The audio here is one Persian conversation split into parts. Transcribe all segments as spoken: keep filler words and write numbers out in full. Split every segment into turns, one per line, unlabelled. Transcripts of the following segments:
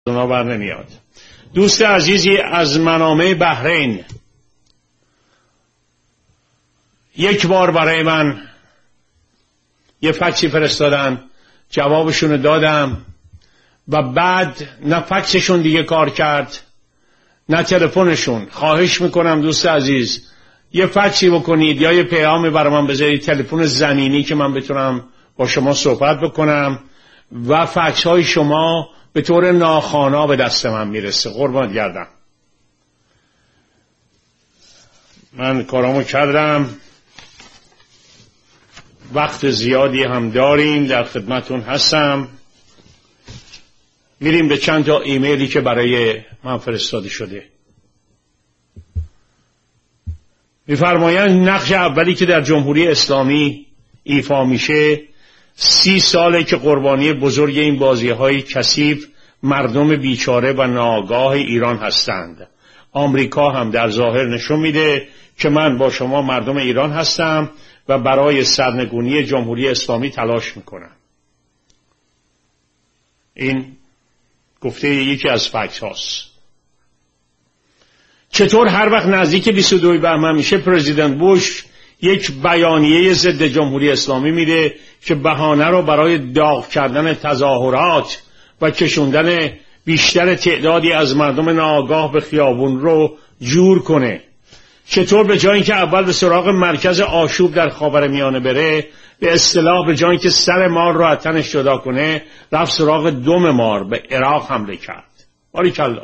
اونا بر نمیاد. دوست عزیزی از منامه بحرین یک بار برای من یه فکسی فرستادن، جوابشون دادم و بعد نه فکسشون دیگه کار کرد نه تلفنشون. خواهش میکنم دوست عزیز یه فکسی بکنید یا یه پیامی برای من بذارید، تلفن زمینی که من بتونم با شما صحبت بکنم و فکس های شما به طور ناخوانا به دست من میرسه. قربان گردم. من کارامو کردم، وقت زیادی هم داریم، در خدمتون هستم. میریم به چند تا ایمیلی که برای من فرستاده شده. میفرمایند نقش اولی که در جمهوری اسلامی ایفا میشه، سی ساله که قربانی بزرگ این بازی‌های کثیف مردم بیچاره و ناآگاه ایران هستند. آمریکا هم در ظاهر نشون میده که من با شما مردم ایران هستم و برای سرنگونی جمهوری اسلامی تلاش میکنم. این گفته یکی از فکت هاست. چطور هر وقت نزدیک بیست و دو بهمن میشه پرزیدنت بوش یک بیانیه ضد جمهوری اسلامی میده که بهانه رو برای داغ کردن تظاهرات و کشوندن بیشتر تعدادی از مردم ناآگاه به خیابون رو جور کنه. چطور به جای اینکه اول به سراغ مرکز آشوب در خاورمیانه بره، به اصطلاح به جای اینکه سر مار رو از تنش جدا کنه، رفت سراغ دم مار، به عراق حمله کرد. باریکلا.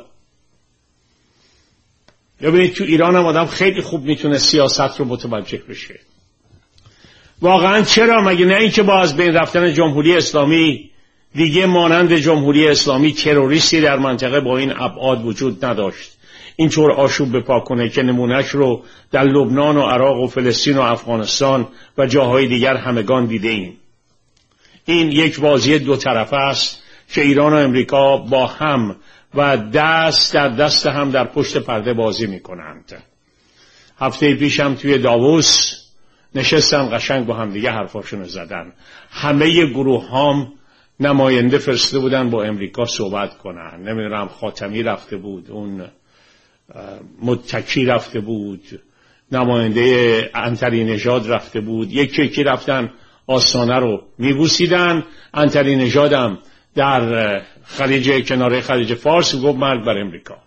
ببینید تو ایران هم آدم خیلی خوب میتونه سیاست رو متوجه بشه. واقعا چرا؟ مگه نه اینکه با از بین رفتن جمهوری اسلامی دیگه مانند جمهوری اسلامی تروریستی در منطقه با این ابعاد وجود نداشت. اینطور آشوب بپا کنه که نمونهش رو در لبنان و عراق و فلسطین و افغانستان و جاهای دیگر همگان دیده ایم. این یک بازی دو طرفه است که ایران و امریکا با هم و دست در دست هم در پشت پرده بازی می کنند. هفته پیش هم توی داووس نشستن قشنگ با هم دیگه حرفاشون زدن. همه گروه هم نماینده فرسته بودن با امریکا صحبت کنن. نمیدونم خاتمی رفته بود، اون متکی رفته بود، نماینده عنتری نژاد رفته بود، یکی یکی رفتن آستانه رو میبوسیدن. عنتری نژادم در خلیج کناره خلیج فارس گفت مرگ بر امریکا.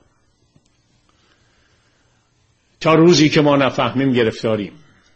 تا روزی که ما نفهمیم گرفتاریم.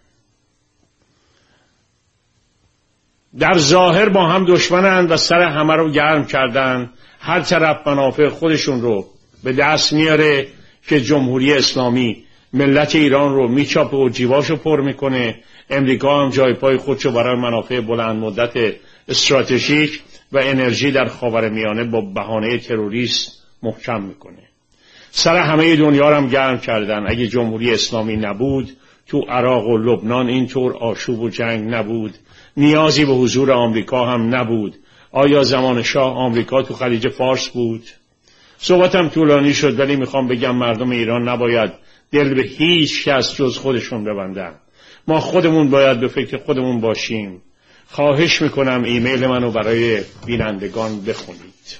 در ظاهر با هم دشمنند و سر همه رو گرم کردن. هر طرف منافع خودشون رو به دست میاره که جمهوری اسلامی ملت ایران رو میچاپه و جیباشو پر میکنه. امریکا هم جای پای خودشو برای منافع بلند مدت استراتژیک و انرژی در خاورمیانه با بهانه تروریسم محکم میکنه. سر همه دنیا رو هم گرم کردن. اگه جمهوری اسلامی نبود تو عراق و لبنان اینطور آشوب و جنگ نبود، نیازی به حضور آمریکا هم نبود. آیا زمان شاه آمریکا تو خلیج فارس بود؟ صحبتم طولانی شد ولی میخوام بگم مردم ایران نباید دل به هیچ کس جز خودشون ببندن. ما خودمون باید به فکر خودمون باشیم. خواهش میکنم ایمیل منو برای بینندگان بخونید.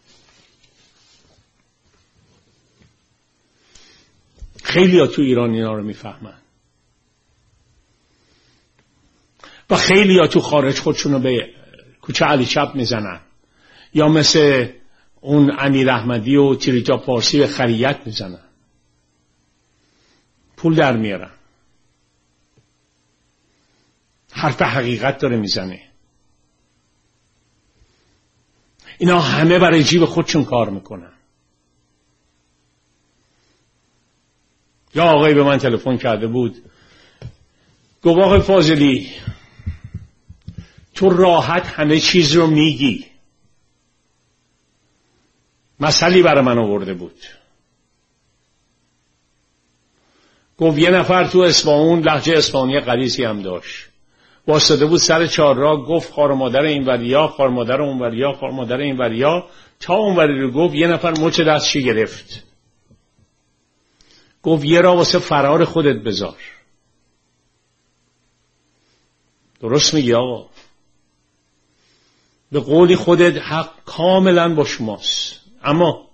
خیلی ها تو ایران اینا رو میفهمن و خیلی ها تو خارج خودشونو به کوچه علی چپ میزنن یا مثل اون امیر احمدی و تریتا پارسی به خریت میزنن، پول در میارن. حرف حقیقت داره میزنه. اینا همه برای جیب خودشون کار میکنن. یا آقای به من تلفن کرده بود، گفت آقای فاضلی تو راحت همه چیز رو میگی. مسئله برای من آورده بود. گفت یه نفر تو اصفهان لهجه اصفهانی غلیظی هم داشت، واسطه بود سر چهارراه، گفت خار مادر این وریا، خار مادر اون وریا، خار مادر این وریا، تا اون وری رو گفت یه نفر مچ دستشی گرفت. گفت یه را واسه فرار خودت بذار. درست میگی آقا. به قولی خودت حق کاملا با شماست. اما